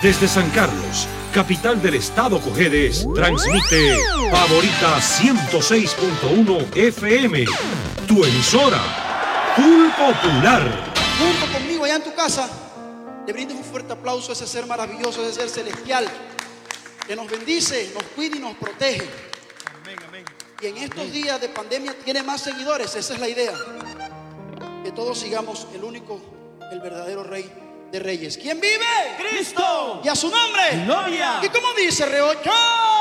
Desde San Carlos, capital del estado Cojedes, transmite Favorita 106.1 FM, tu emisora, Full Popular. Junto conmigo allá en tu casa, le brindes un fuerte aplauso a ese ser maravilloso, a ese ser celestial, que nos bendice, nos cuida y nos protege. Amén, amén. Y en estos días de pandemia tiene más seguidores, esa es la idea. Que todos sigamos el único, el verdadero Rey de Reyes. ¿Quién vive? Cristo. Y a su nombre. Gloria. ¿Y cómo dice Reocho?